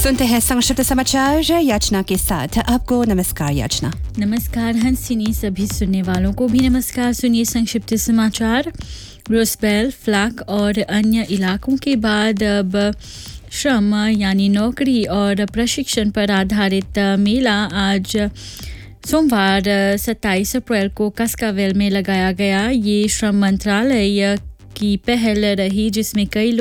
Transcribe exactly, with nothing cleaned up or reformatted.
सुनते हैं संक्षिप्त समाचार याचना के साथ। आपको नमस्कार याचना। नमस्कार हंसिनी, सभी सुनने वालों को भी नमस्कार। सुनिए संक्षिप्त समाचार। रोस्बेल, फ्लाक और अन्य इलाकों के बाद अब श्रम यानी नौकरी और प्रशिक्षण पर आधारित मेला आज सोमवार सत्ताईस अप्रैल को कास्कावेल में लगाया गया। ये श्रम मंत्रालय की पहल रही जिसमें कई